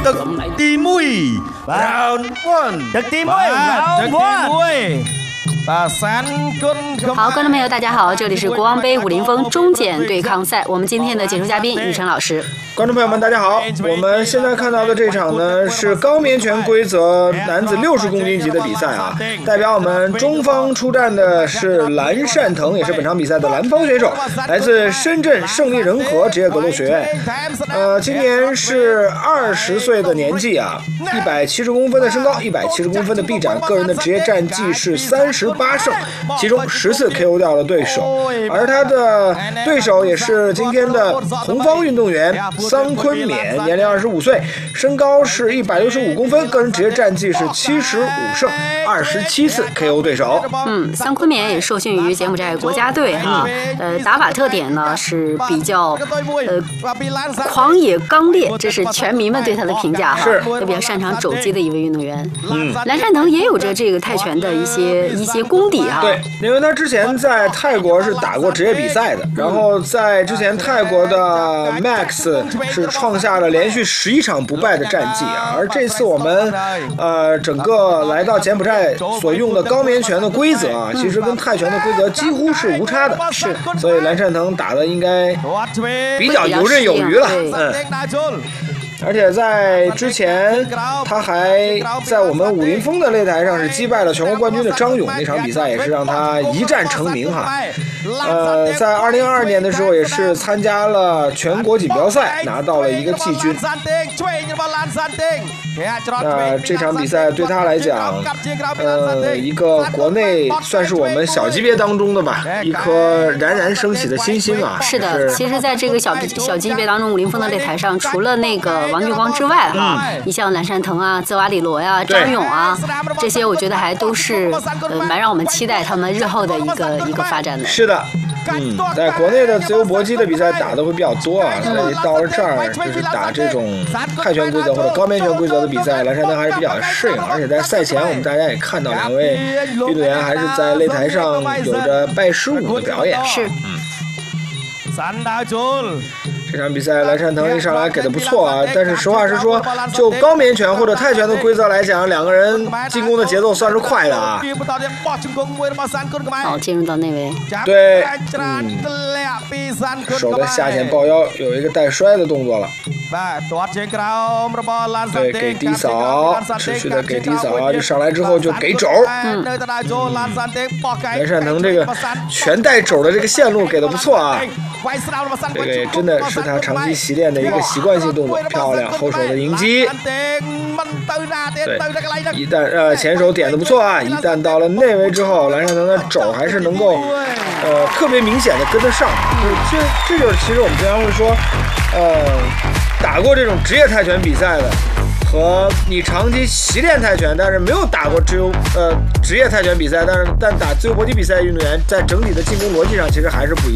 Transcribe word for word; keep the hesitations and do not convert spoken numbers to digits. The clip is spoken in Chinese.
Thực team mui round one. Thực team mui round one. 好，观众朋友，大家好，这里是国王杯武林风中检对抗赛，我们今天的解说嘉宾雨辰老师。 观众朋友们，大家好，我们现在看到的这场呢是高棉拳规则男子六十公斤级的比赛啊，代表我们中方出战的是蓝善腾，也是本场比赛的蓝方选手，来自深圳胜利人和职业格斗学院。呃，今年是二十岁的年纪啊，一百七十公分的身高，一百七十公分的臂展，个人的职业战绩是三十八胜，其中十次 K O 掉了对手，而他的对手也是今天的红方运动员桑昆勉，年龄二十五岁，身高是一百六十五公分，个人职业战绩是七十五胜，二十七次 K O 对手。 嗯，桑昆勉也受训于柬埔寨国家队哈，呃，打法特点呢是比较呃狂野刚烈，这是拳迷们对他的评价哈， 是也比较擅长肘击的一位运动员。嗯，蓝善腾也有着这个泰拳的一些一些功底啊。 对，因为他之前在泰国是打过职业比赛的，然后在之前泰国的 Max 是创下了连续十一场不败的战绩啊，而这次我们呃整个来到柬埔寨所用的高棉拳的规则啊，其实跟泰拳的规则几乎是无差的， 是， 所以蓝善腾打的应该比较游刃有余了，嗯。而且在之前，他还在我们武林风的擂台上是击败了全国冠军的张勇，那场比赛也是让他一战成名哈。呃，在二零二二年的时候，也是参加了全国锦标赛，拿到了一个季军。那这场比赛对他来讲，呃，一个国内算是我们小级别当中的吧，一颗冉冉升起的新星啊。 是的，其实在这个小小级别当中，武林风的擂台上，除了那个王俊光之外哈，嗯、你像蓝善腾啊、泽瓦里罗呀、啊、张勇啊，这些我觉得还都是呃蛮让我们期待他们日后的一个一个发展的。 是的。嗯，在国内的自由搏击的比赛打的会比较多啊，所以到了这儿就是打这种泰拳规则或者高棉拳规则的比赛，蓝善腾还是比较适应。而且在赛前，我们大家也看到两位运动员还是在擂台上有着拜师舞的表演。 是， 嗯。这场比赛蓝善腾一上来给的不错啊，但是实话实说，就高棉拳或者泰拳的规则来讲，两个人进攻的节奏算是快的啊。 好，进入到内围。 对，嗯，手的下潜抱腰，有一个带摔的动作了。对，给低扫，持续的给低扫，就上来之后就给肘。嗯，蓝善腾这个拳带肘的这个线路给的不错啊。这个也真的是他长期习练的一个习惯性动作，漂亮，后手的迎击。对，一旦呃前手点的不错啊，一旦到了内围之后，蓝善腾的肘还是能够呃特别明显的跟得上。这这就是其实我们经常会说，呃，打过这种职业泰拳比赛的，和你长期习练泰拳，但是没有打过自由呃职业泰拳比赛，但是但打自由搏击比赛的运动员，在整体的进攻逻辑上其实还是不一样。